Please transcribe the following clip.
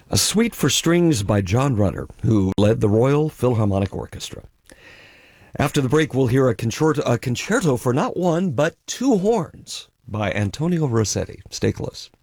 A suite for strings by John Rutter, who led the Royal Philharmonic Orchestra. After the break, we'll hear a concerto for not one, but two horns by Antonio Rossetti. Stay close.